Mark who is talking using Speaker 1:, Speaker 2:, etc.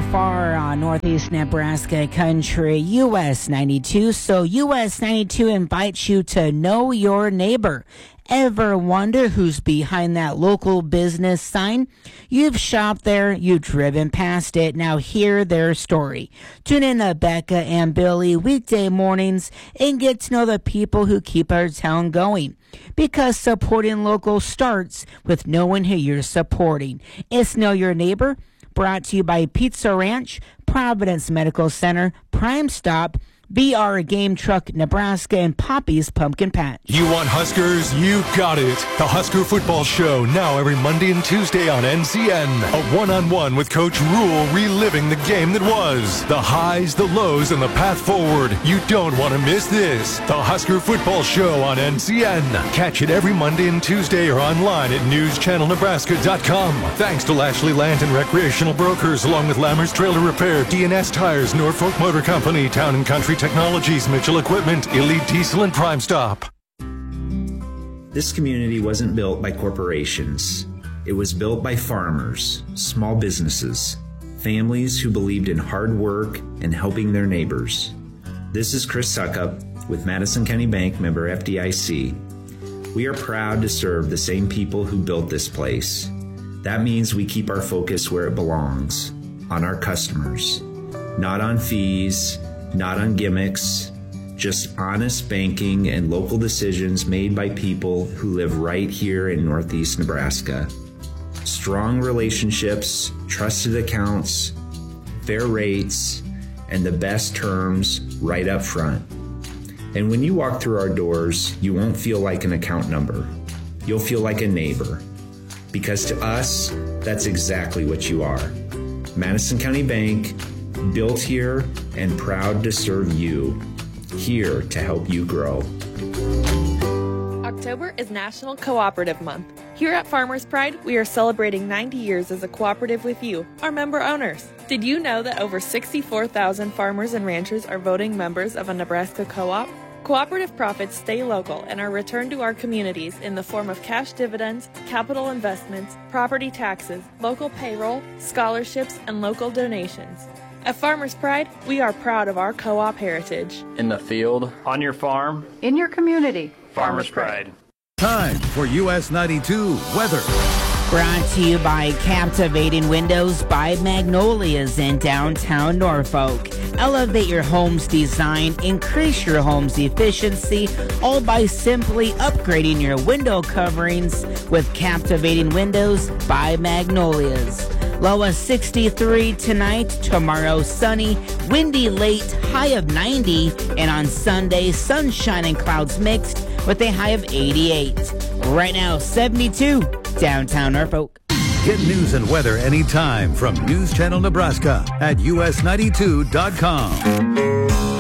Speaker 1: far Northeast Nebraska country, US 92. So US 92 invites you to know your neighbor. Ever wonder who's behind that local business sign? You've shopped there, you've driven past it. Now hear their story. Tune in to Becca and Billy weekday mornings and get to know the people who keep our town going. Because supporting local starts with knowing who you're supporting. It's Know Your Neighbor, brought to you by Pizza Ranch, Providence Medical Center, Prime Stop, BR Game Truck Nebraska, and Poppy's Pumpkin Patch.
Speaker 2: You want Huskers? You got it. The Husker Football Show, now every Monday and Tuesday on NCN. A one-on-one with Coach Rule, reliving the game that was. The highs, the lows, and the path forward. You don't want to miss this. The Husker Football Show on NCN. Catch it every Monday and Tuesday or online at newschannelnebraska.com. Thanks to Lashley Land and Recreational Brokers, along with Lammers Trailer Repair, DNS Tires, Norfolk Motor Company, Town and Country Technologies, Mitchell Equipment, Elite Diesel, and Prime Stop.
Speaker 3: This community wasn't built by corporations. It was built by farmers, small businesses, families who believed in hard work and helping their neighbors. This is Chris Suckup with Madison County Bank, member FDIC. We are proud to serve the same people who built this place. That means we keep our focus where it belongs, on our customers, not on fees, not on gimmicks, just honest banking and local decisions made by people who live right here in Northeast Nebraska. Strong relationships, trusted accounts, fair rates, and the best terms right up front. And when you walk through our doors, you won't feel like an account number. You'll feel like a neighbor. Because to us, that's exactly what you are. Madison County Bank, built here and proud to serve you, here to help you grow.
Speaker 4: October is National Cooperative Month. Here at Farmers Pride, we are celebrating 90 years as a cooperative with you, our member owners. Did you know that over 64,000 farmers and ranchers are voting members of a Nebraska co-op? Cooperative profits stay local and are returned to our communities in the form of cash dividends, capital investments, property taxes, local payroll, scholarships, and local donations. At Farmers Pride, we are proud of our co-op heritage.
Speaker 5: In the field, on your farm,
Speaker 6: in your community.
Speaker 5: Farmers Pride.
Speaker 7: Time for US 92 weather.
Speaker 1: Brought to you by Captivating Windows by Magnolias in downtown Norfolk. Elevate your home's design, increase your home's efficiency, all by simply upgrading your window coverings with Captivating Windows by Magnolias. Low of 63 tonight, tomorrow sunny, windy late, high of 90, and on Sunday, sunshine and clouds mixed with a high of 88. Right now, 72, downtown Norfolk.
Speaker 7: Get news and weather anytime from News Channel Nebraska at us92.com.